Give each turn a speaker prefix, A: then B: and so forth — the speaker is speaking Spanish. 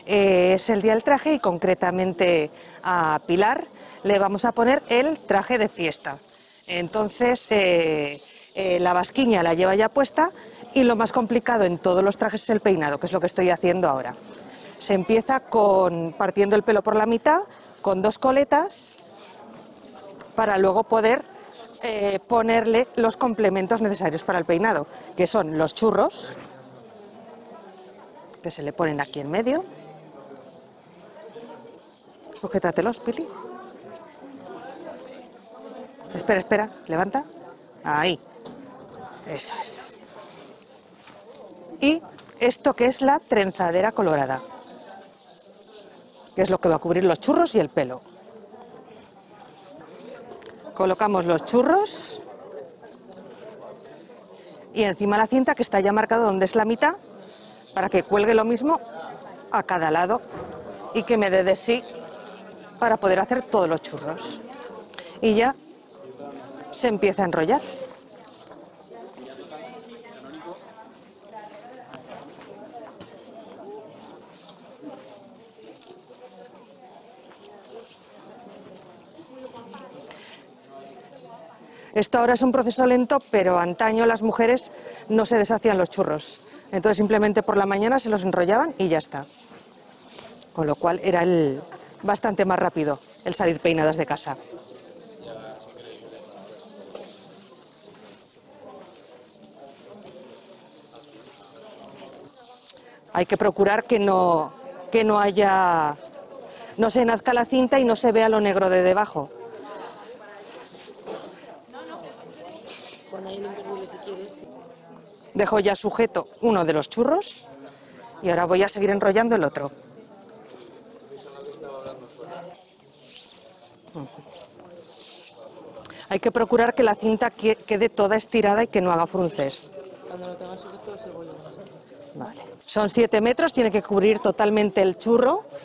A: es el día del traje y concretamente a Pilar le vamos a poner el traje de fiesta. Entonces la basquiña la lleva ya puesta y lo más complicado en todos los trajes es el peinado, que es lo que estoy haciendo ahora. Se empieza partiendo el pelo por la mitad, con 2 coletas, para luego poder ponerle los complementos necesarios para el peinado, que son los churros, que se le ponen aquí en medio. Sujétatelos, Pili. Espera, espera, levanta. Ahí. Eso es. Y esto que es la trenzadera colorada, que es lo que va a cubrir los churros y el pelo. Colocamos los churros y encima la cinta, que está ya marcado donde es la mitad, para que cuelgue lo mismo a cada lado y que me dé de sí para poder hacer todos los churros. Y ya se empieza a enrollar. Esto ahora es un proceso lento, pero antaño las mujeres no se deshacían los churros. Entonces simplemente por la mañana se los enrollaban y ya está. Con lo cual era bastante más rápido el salir peinadas de casa. Hay que procurar que no se nazca la cinta y no se vea lo negro de debajo. Dejo ya sujeto uno de los churros y ahora voy a seguir enrollando el otro. Hay que procurar que la cinta quede toda estirada y que no haga frunces.
B: Cuando lo tengan sujeto se voy a...
A: Vale. Son 7 metros, tiene que cubrir totalmente el churro